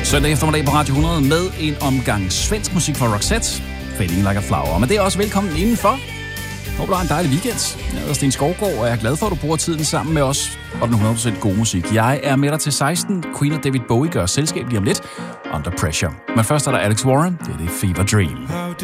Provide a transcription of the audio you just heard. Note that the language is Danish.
Søndag eftermiddag på Radio 100 med en omgang svensk musik fra Roxette, Fading Like a Flower. Men det er også velkommen indenfor. Håber, du har en dejlig weekend. Jeg hedder Sten Skovgaard, og jeg er glad for, at du bruger tiden sammen med os og den 100% gode musik. Jeg er med dig til 16. Queen og David Bowie gør selskab lige om lidt. Under Pressure. Men først er der Alex Warren. Det er det Fever Dream.